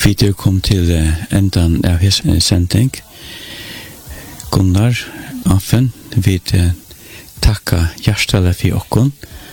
Vi kom til enden av hans sending. Gunnar Affen, vi takka hjertelig for okken.